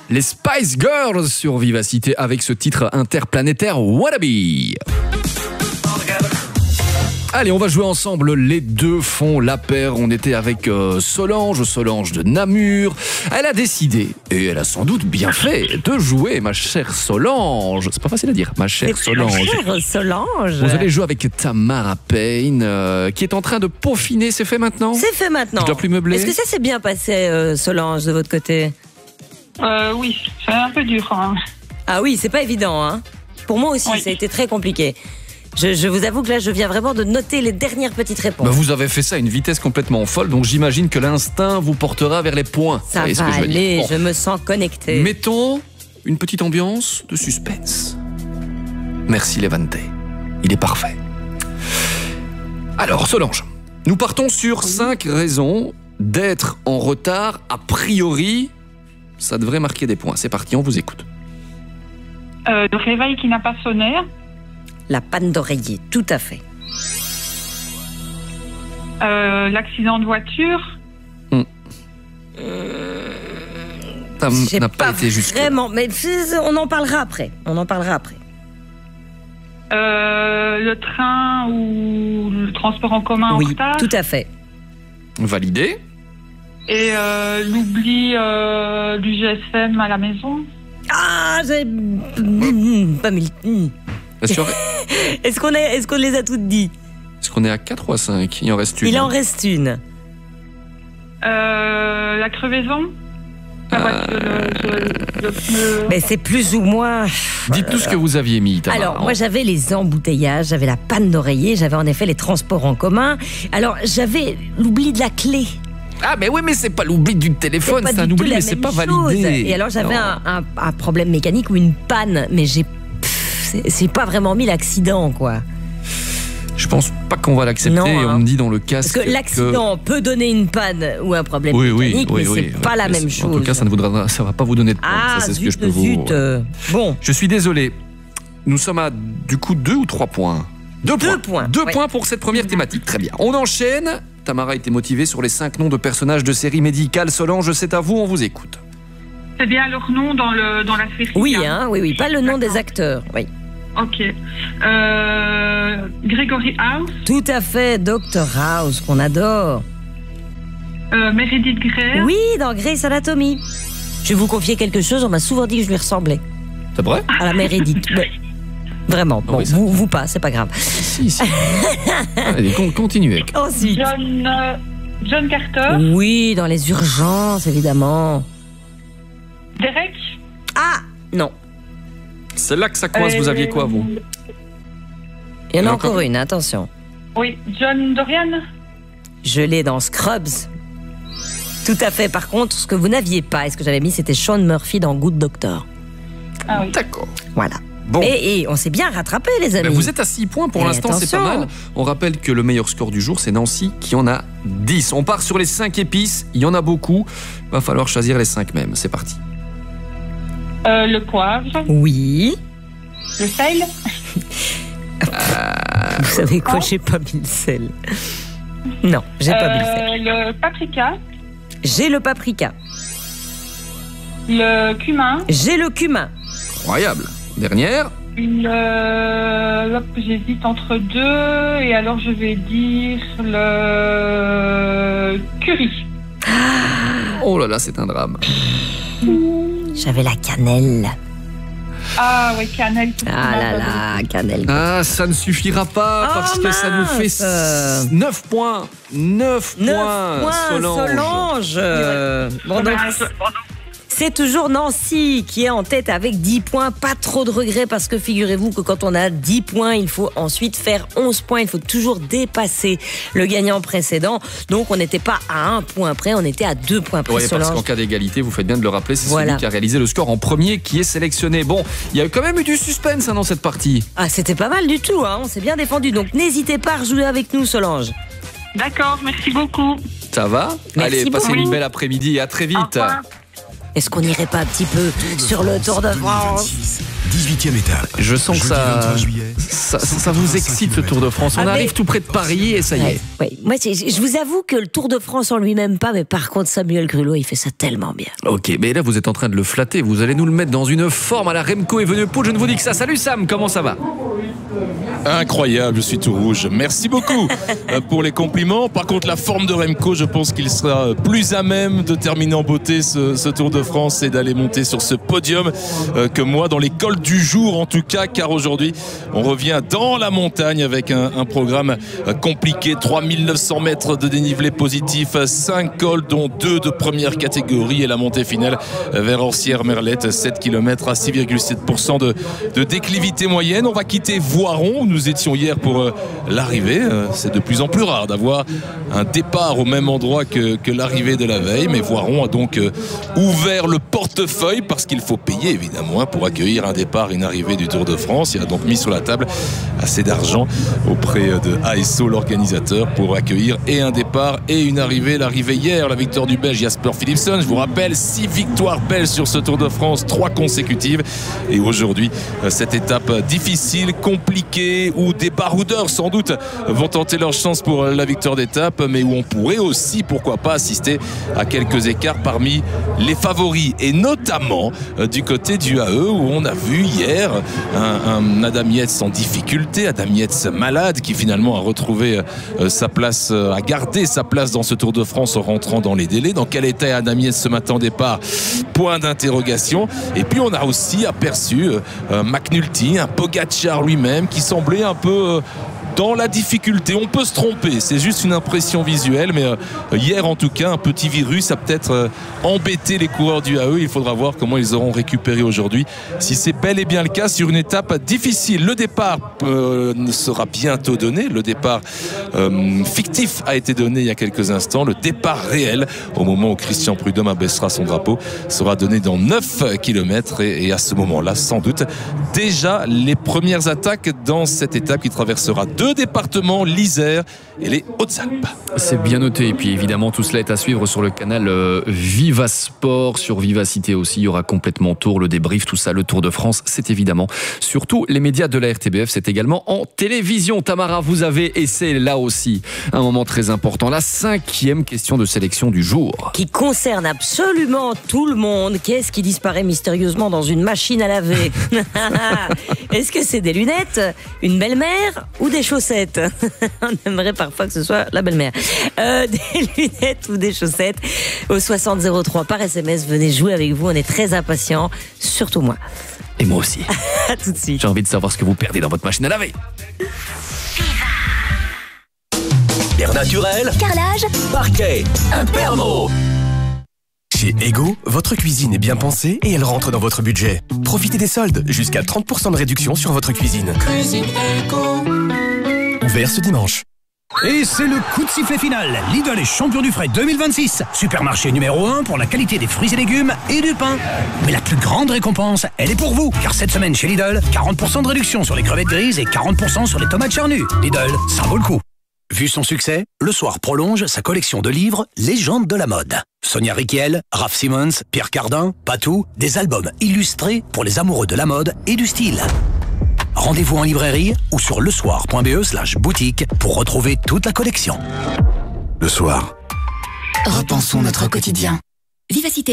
Les Spice Girls sur Vivacité avec ce titre interplanétaire Wannabe. Allez, on va jouer ensemble. Les deux font la paire. On était avec Solange de Namur. Elle a décidé, et elle a sans doute bien fait, de jouer, ma chère Solange. C'est pas facile à dire, ma chère Solange. Ma chère Solange. Vous allez jouer avec Tamara Payne, qui est en train de peaufiner. C'est fait maintenant ? C'est fait maintenant. Je dois plus meubler. Est-ce que ça s'est bien passé, Solange, de votre côté ? Oui, c'est un peu dur. Hein. Ah oui, c'est pas évident. Hein. Pour moi aussi, ça a été très compliqué. Je vous avoue que là, je viens vraiment de noter les dernières petites réponses. Vous avez fait ça à une vitesse complètement folle, donc j'imagine que l'instinct vous portera vers les points. Ça va aller, je me sens connecté. Mettons une petite ambiance de suspense. Merci Levante, il est parfait. Alors Solange, nous partons sur 5 raisons d'être en retard. A priori, ça devrait marquer des points. C'est parti, on vous écoute. Le réveil qui n'a pas sonné. La panne d'oreiller, tout à fait. L'accident de voiture. Ça n'a pas été juste. Vraiment, mais on en parlera après. Le train ou le transport en commun en retard. Oui, tout à fait. Validé. Et l'oubli du GSM à la maison. Ah, j'ai pas mis. Est-ce qu'on les a toutes dit? Est-ce qu'on est à 4 ou à 5? Il en reste une. Il en reste une. La crevaison. Mais c'est plus ou moins. Dites-nous ce que vous aviez mis, Tamara. Alors, moi, j'avais les embouteillages, j'avais la panne d'oreiller, j'avais en effet les transports en commun. Alors, j'avais l'oubli de la clé. Ah, mais oui, mais c'est pas l'oubli du téléphone, c'est un oubli, mais c'est pas validé. Et alors, j'avais un problème mécanique ou une panne, mais c'est pas vraiment mis l'accident, quoi. Je pense pas qu'on va l'accepter. Non, on me dit dans le casque. Parce que l'accident peut donner une panne ou un problème mécanique, mais c'est pas la même chose. En tout cas, ça va pas vous donner de points. Ah, ça, c'est ce que je peux vous. Bon. Je suis désolé. Nous sommes à, du coup, 2 ou 3 points? 2 points. 2 points pour cette première thématique. Très bien. On enchaîne. Tamara était motivée sur les 5 noms de personnages de séries médicales. Solange, c'est à vous, on vous écoute. C'est bien leur nom dans la série. Oui, oui, pas le nom des acteurs. Oui. Ok. Gregory House. Tout à fait, Dr House, qu'on adore. Meredith Grey. Oui, dans Grey's Anatomy. Je vais vous confier quelque chose, on m'a souvent dit que je lui ressemblais. C'est vrai? À la Meredith. Mais, vraiment, bon, oui, vous pas, c'est pas grave. Si. Allez, continuez. Ensuite. John Carter. Oui, dans les urgences, évidemment. Derek. Ah, non. C'est là que ça coince, vous aviez quoi, vous? Il y en a encore une, attention. Oui, John Dorian. Je l'ai dans Scrubs. Tout à fait, par contre, ce que vous n'aviez pas, et ce que j'avais mis, c'était Sean Murphy dans Good Doctor. Ah oui. D'accord. Voilà. Bon. Et on s'est bien rattrapé, les amis. Vous êtes à 6 points pour l'instant, c'est pas mal. On rappelle que le meilleur score du jour, c'est Nancy qui en a 10. On part sur les 5 épices, il y en a beaucoup. Il va falloir choisir les 5 mêmes. C'est parti. Le poivre. Oui. Le sel. Vous savez quoi, j'ai pas mis le sel. Non, j'ai pas mis le sel. Le paprika. J'ai le paprika. Le cumin. J'ai le cumin. Incroyable. Dernière. J'hésite entre 2 et alors je vais dire le curry. Oh là là, c'est un drame. J'avais la cannelle. Ah oui, cannelle. Ah là là, cannelle. Ah, ça ne suffira pas parce que ça nous fait 9 points. 9 points, Solange. Bon, donc, c'est toujours Nancy qui est en tête avec 10 points. Pas trop de regrets parce que figurez-vous que quand on a 10 points, il faut ensuite faire 11 points. Il faut toujours dépasser le gagnant précédent. Donc on n'était pas à 1 point près, on était à 2 points près. Oui, parce Solange. qu'en cas d'égalité, vous faites bien de le rappeler, c'est celui qui a réalisé le score en premier qui est sélectionné. Bon, il y a quand même eu du suspense dans cette partie. Ah, c'était pas mal du tout, hein. On s'est bien défendu. Donc n'hésitez pas à rejouer avec nous, Solange. D'accord, merci beaucoup. Ça va? Merci Allez, passez beaucoup. une belle après-midi et à très vite. Est-ce qu'on n'irait pas un petit peu sur le Tour de France? 18e étape. Je sens que ça vous excite ce Tour de France. On arrive tout près de Paris et ça y est. Ouais. Moi, je vous avoue que le Tour de France en lui-même pas, mais par contre Samuel Grulot, il fait ça tellement bien. Ok, mais là vous êtes en train de le flatter. Vous allez nous le mettre dans une forme à la Remco Evenepoel. Je ne vous dis que ça. Salut Sam, comment ça va? Incroyable, je suis tout rouge. Merci beaucoup pour les compliments. Par contre, la forme de Remco, je pense qu'il sera plus à même de terminer en beauté ce Tour de France et d'aller monter sur ce podium que moi, dans les cols du jour en tout cas, car aujourd'hui, on revient dans la montagne avec un programme compliqué. 3900 mètres de dénivelé positif, 5 cols dont 2 de première catégorie et la montée finale vers Orsières-Merlette, 7 km à 6,7% de déclivité moyenne. On va quitter Voiron où nous étions hier pour l'arrivée. C'est de plus en plus rare d'avoir un départ au même endroit que l'arrivée de la veille, mais Voiron a donc ouvert le portefeuille parce qu'il faut payer évidemment pour accueillir un départ et une arrivée du Tour de France. Il a donc mis sur la table assez d'argent auprès de ASO, l'organisateur, pour accueillir et un départ et une arrivée. L'arrivée hier, la victoire du Belge Jasper Philipsen, je vous rappelle 6 victoires belges sur ce Tour de France, 3 consécutives, et aujourd'hui cette étape difficile, compliquée, où des baroudeurs sans doute vont tenter leur chance pour la victoire d'étape, mais où on pourrait aussi, pourquoi pas, assister à quelques écarts parmi les favoris, et notamment du côté du AE où on a vu hier un Adam Yates en difficulté, Adam Yates malade, qui finalement a retrouvé sa place, a gardé sa place dans ce Tour de France en rentrant dans les délais. Dans quel état est Adam Yates ce matin au départ? Point d'interrogation. Et puis on a aussi aperçu McNulty, un Pogacar lui-même qui semblait un peu dans la difficulté. On peut se tromper, c'est juste une impression visuelle, mais hier en tout cas un petit virus a peut-être embêté les coureurs du AE. Il faudra voir comment ils auront récupéré aujourd'hui, si c'est bel et bien le cas sur une étape difficile. Le départ sera bientôt donné. Le départ fictif a été donné il y a quelques instants. Le départ réel, au moment où Christian Prudhomme abaissera son drapeau, sera donné dans 9 km et à ce moment-là, sans doute, déjà les premières attaques dans cette étape qui traversera 2 départements, l'Isère et les Hautes-Alpes. C'est bien noté. Et puis évidemment, tout cela est à suivre sur le canal Viva Sport, sur Vivacité aussi. Il y aura complètement Tour, le débrief, tout ça, le Tour de France. C'est évidemment surtout les médias de la RTBF. C'est également en télévision. Tamara, vous avez, et c'est là aussi un moment très important, la 5e question de sélection du jour. Qui concerne absolument tout le monde. Qu'est-ce qui disparaît mystérieusement dans une machine à laver? Est-ce que c'est des lunettes, une belle-mère ou des chaussettes? On aimerait parfois que ce soit la belle-mère. Des lunettes ou des chaussettes. Au 6003 par SMS, venez jouer avec vous. On est très impatients, surtout moi. Et moi aussi. À tout de suite. J'ai envie de savoir ce que vous perdez dans votre machine à laver. Air naturel, carrelage, parquet, Impermo. Chez Ego, votre cuisine est bien pensée et elle rentre dans votre budget. Profitez des soldes, jusqu'à 30% de réduction sur votre cuisine. Cuisine Ego. Ouvert ce dimanche. Et c'est le coup de sifflet final. Lidl est champion du frais 2026. Supermarché numéro 1 pour la qualité des fruits et légumes et du pain. Mais la plus grande récompense, elle est pour vous. Car cette semaine chez Lidl, 40% de réduction sur les crevettes grises et 40% sur les tomates charnues. Lidl, ça vaut le coup. Vu son succès, Le Soir prolonge sa collection de livres Légendes de la mode. Sonia Rykiel, Raph Simons, Pierre Cardin, Patou, des albums illustrés pour les amoureux de la mode et du style. Rendez-vous en librairie ou sur lesoir.be/boutique pour retrouver toute la collection. Le Soir. Repensons notre quotidien. Vivacité